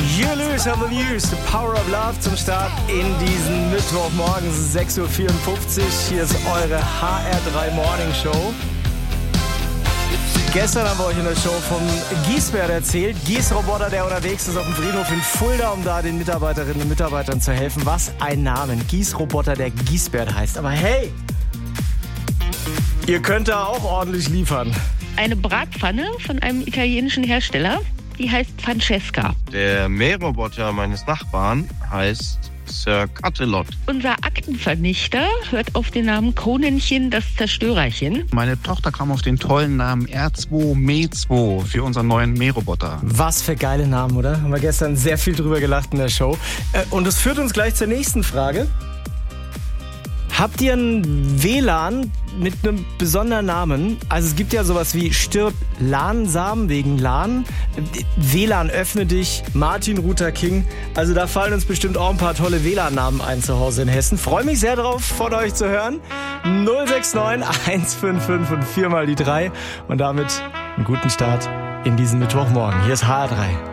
You lose on the news, the power of love zum Start in diesen Mittwochmorgen, 6.54 Uhr. Hier ist eure HR3 Morning Show. Gestern haben wir euch in der Show vom Gießbert erzählt. Gießroboter, der unterwegs ist auf dem Friedhof in Fulda, um da den Mitarbeiterinnen und Mitarbeitern zu helfen. Was ein Name. Gießroboter, der Gießbert heißt. Aber hey, ihr könnt da auch ordentlich liefern. Eine Bratpfanne von einem italienischen Hersteller, die heißt Francesca. Der Mähroboter meines Nachbarn heißt Sir Cuttelot. Unser Aktenvernichter hört auf den Namen Kronenchen das Zerstörerchen. Meine Tochter kam auf den tollen Namen R2Me2 für unseren neuen Mähroboter. Was für geile Namen, oder? Haben wir gestern sehr viel drüber gelacht in der Show. Und das führt uns gleich zur nächsten Frage. Habt ihr ein WLAN mit einem besonderen Namen? Also es gibt ja sowas wie Stirb LAN-Samen wegen LAN. WLAN öffne dich, Martin Luther King. Also da fallen uns bestimmt auch ein paar tolle WLAN-Namen ein zu Hause in Hessen. Freue mich sehr drauf, von euch zu hören. 069 155 und 4 mal die 3. Und damit einen guten Start in diesen Mittwochmorgen. Hier ist HR3.